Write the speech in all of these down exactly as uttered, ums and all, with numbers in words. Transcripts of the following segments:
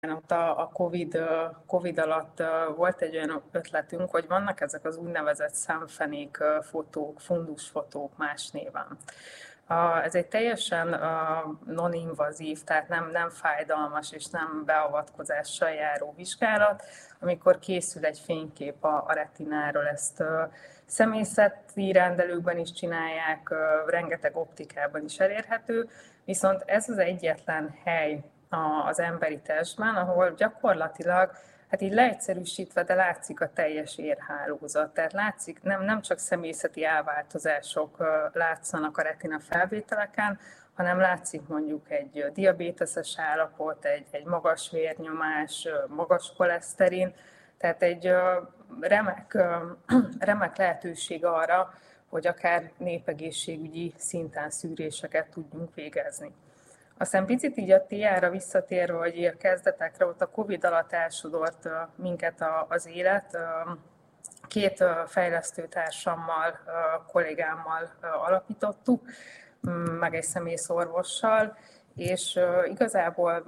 Ott a, a COVID, COVID alatt volt egy olyan ötletünk, hogy vannak ezek az úgynevezett szemfenék fotók, fundusfotók más néven. Ez egy teljesen non-invazív, tehát nem, nem fájdalmas és nem beavatkozással járó vizsgálat, amikor készül egy fénykép a, a retináról. Ezt személyzeti rendelőkben is csinálják, rengeteg optikában is elérhető, viszont ez az egyetlen hely az emberi testben, ahol gyakorlatilag, hát így leegyszerűsítve, de látszik a teljes érhálózat. Tehát látszik, nem, nem csak személyzeti elváltozások látszanak a retina felvételeken, hanem látszik mondjuk egy diabéteses állapot, egy, egy magas vérnyomás, magas koleszterin, tehát egy remek, remek lehetőség arra, hogy akár népegészségügyi szinten szűréseket tudjunk végezni. Aztán picit így a té á-ra visszatérve, hogy a kezdetekre, ott a COVID alatt elsodort minket az élet. Két fejlesztőtársammal, kollégámmal alapítottuk, meg egy személyszorvossal, és igazából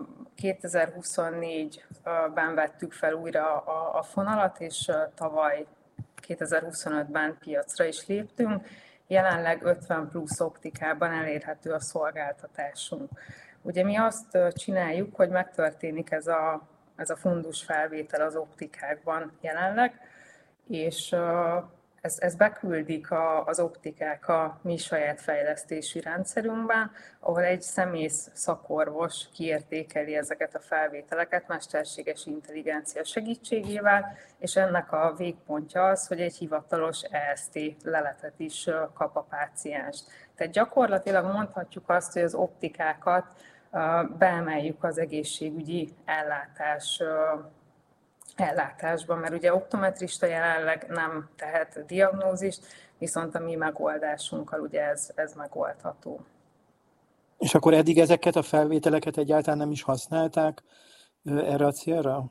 kétezer-huszonnégyben vettük fel újra a fonalat, és tavaly kétezer-huszonötben piacra is léptünk. Jelenleg ötven plusz optikában elérhető a szolgáltatásunk. Ugye mi azt csináljuk, hogy megtörténik ez a, ez a fundus felvétel az optikákban jelenleg, és ez, ez beküldik a, az optikák a mi saját fejlesztési rendszerünkben, ahol egy szemész szakorvos kiértékeli ezeket a felvételeket mesterséges intelligencia segítségével, és ennek a végpontja az, hogy egy hivatalos e es té leletet is kap a páciens. Tehát gyakorlatilag mondhatjuk azt, hogy az optikákat beemeljük az egészségügyi ellátás ellátásban, mert ugye optometrista jelenleg nem tehet diagnózist, viszont a mi megoldásunkkal ugye ez, ez megoldható. És akkor eddig ezeket a felvételeket egyáltalán nem is használták erre a célra?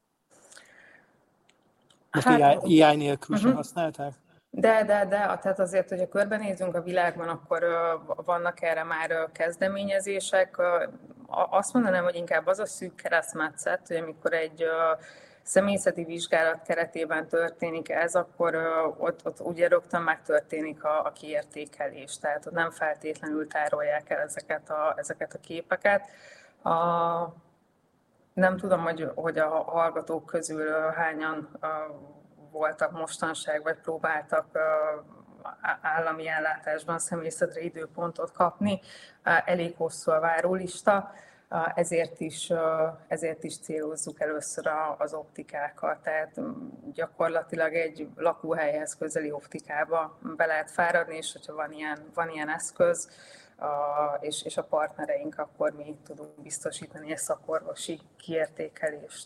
Most hát, á i nélkül uh-huh. sem használták? De, de, de, tehát azért, hogyha körbenézünk a világban, akkor vannak erre már kezdeményezések. Azt mondanám, hogy inkább az a szűk keresztmetszet, hogy amikor egy személyzeti vizsgálat keretében történik ez, akkor ott, ott ugye rögtön megtörténik a, a kiértékelés, tehát ott nem feltétlenül tárolják el ezeket a, ezeket a képeket. A, nem tudom, hogy, hogy a hallgatók közül hányan voltak mostanság, vagy próbáltak állami ellátásban személyzetre időpontot kapni. Elég hosszú a várólista, ezért is, ezért is célozzuk először az optikákat. Tehát gyakorlatilag egy lakóhelyhez közeli optikába be lehet fáradni, és hogyha van ilyen, van ilyen eszköz, és, és a partnereink, akkor mi tudunk biztosítani egy szakorvosi kiértékelést.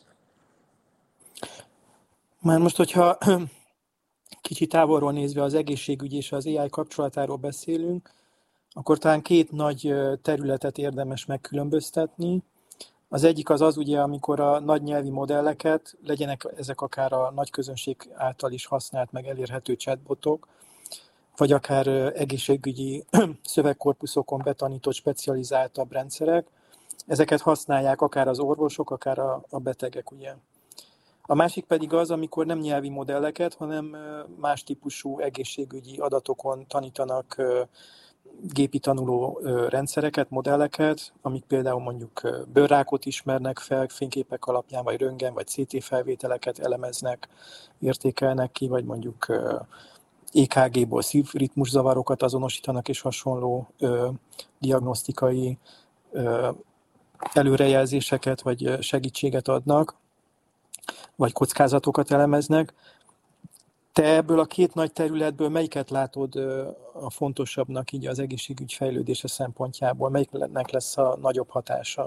Már most, hogyha kicsit távolról nézve az egészségügy és az á i kapcsolatáról beszélünk, akkor talán két nagy területet érdemes megkülönböztetni. Az egyik az az, ugye, amikor a nagy nyelvi modelleket, legyenek ezek akár a nagy közönség által is használt, meg elérhető chatbotok, vagy akár egészségügyi szövegkorpuszokon betanított, specializáltabb rendszerek, ezeket használják akár az orvosok, akár a, a betegek, ugye. A másik pedig az, amikor nem nyelvi modelleket, hanem más típusú egészségügyi adatokon tanítanak gépi tanuló rendszereket, modelleket, amik például mondjuk bőrrákot ismernek fel fényképek alapján, vagy röntgen, vagy cé té felvételeket elemeznek, értékelnek ki, vagy mondjuk é ká gé-ból szívritmuszavarokat azonosítanak, és hasonló diagnosztikai előrejelzéseket, vagy segítséget adnak, vagy kockázatokat elemeznek. Te ebből a két nagy területből melyiket látod a fontosabbnak így az egészségügy fejlődése szempontjából? Melyiknek lesz a nagyobb hatása?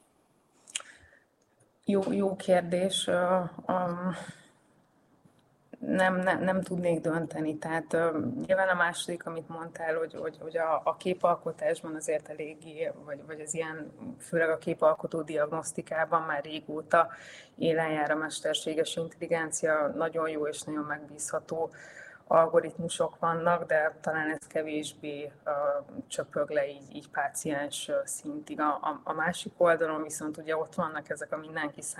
Jó, jó kérdés. Um, nem, nem, nem tudnék dönteni. Tehát um, nyilván a második, amit mondtál, hogy, hogy, hogy a, a képalkotásban azért eléggé, vagy, vagy az ilyen, főleg a képalkotó diagnosztikában már régóta élen jár a mesterséges intelligencia, nagyon jó és nagyon megbízható algoritmusok vannak, de talán ez kevésbé uh, csöpög le így, így páciens szintig. A, a, a másik oldalon viszont ugye ott vannak ezek a mindenki